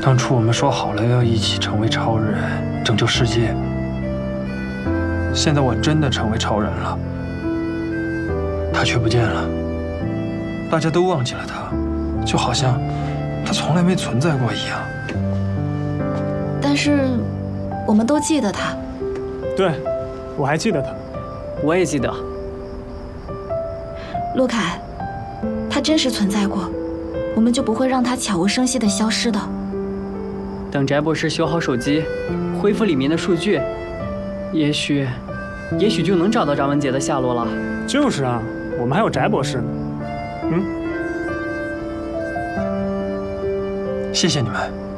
当初我们说好了要一起成为超人，拯救世界。现在我真的成为超人了，他却不见了，大家都忘记了他，就好像他从来没存在过一样。 但是，我们都记得他。 对，我还记得他。 我也记得。 陆凯，他真实存在过，我们就不会让他悄无声息地消失的。 等翟博士修好手机，恢复里面的数据，也许就能找到张文杰的下落了。 就是啊，我们还有翟博士呢。 谢谢你们。